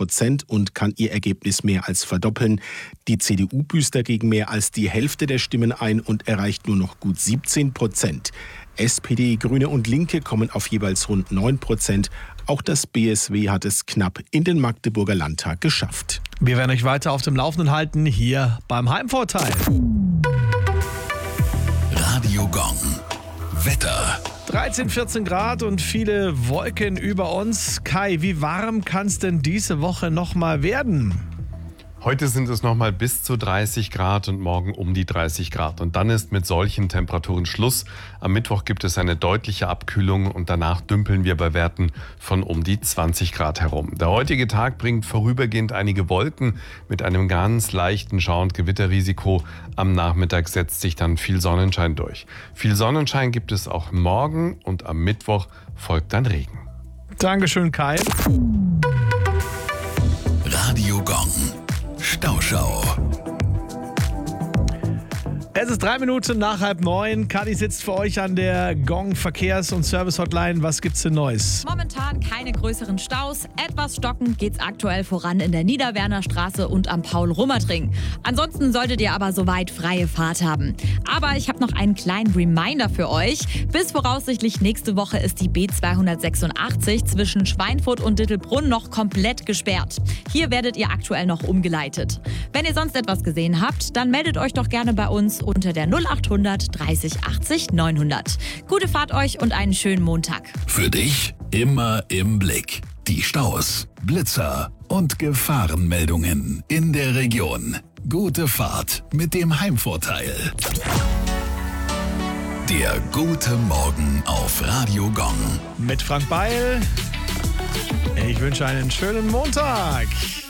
8% und kann ihr Ergebnis mehr als verdoppeln. Die CDU büßt dagegen mehr als die Hälfte der Stimmen ein und erreicht nur noch gut 17%. SPD, Grüne und Linke kommen auf jeweils rund 9%. Auch das BSW hat es knapp in den Magdeburger Landtag geschafft. Wir werden euch weiter auf dem Laufenden halten, hier beim Heimvorteil. Radio Gong. Wetter. 13, 14 Grad und viele Wolken über uns. Kai, wie warm kann es denn diese Woche noch mal werden? Heute sind es noch mal bis zu 30 Grad und morgen um die 30 Grad. Und dann ist mit solchen Temperaturen Schluss. Am Mittwoch gibt es eine deutliche Abkühlung und danach dümpeln wir bei Werten von um die 20 Grad herum. Der heutige Tag bringt vorübergehend einige Wolken mit einem ganz leichten Schauer- und Gewitterrisiko. Am Nachmittag setzt sich dann viel Sonnenschein durch. Viel Sonnenschein gibt es auch morgen und am Mittwoch folgt dann Regen. Dankeschön, Kai. Radio Gong. Stauschau. Es ist 3 Minuten nach 8:30. Kadi sitzt für euch an der Gong Verkehrs- und Service-Hotline. Was gibt's denn Neues? Momentan keine größeren Staus. Etwas stockend geht's aktuell voran in der Niederwerner Straße und am Paul-Rummert-Ring. Ansonsten solltet ihr aber soweit freie Fahrt haben. Aber ich habe noch einen kleinen Reminder für euch. Bis voraussichtlich nächste Woche ist die B286 zwischen Schweinfurt und Dittelbrunn noch komplett gesperrt. Hier werdet ihr aktuell noch umgeleitet. Wenn ihr sonst etwas gesehen habt, dann meldet euch doch gerne bei uns unter der 0800 30 80 900. Gute Fahrt euch und einen schönen Montag. Für dich immer im Blick. Die Staus, Blitzer und Gefahrenmeldungen in der Region. Gute Fahrt mit dem Heimvorteil. Der gute Morgen auf Radio Gong. Mit Frank Beil. Ich wünsche einen schönen Montag.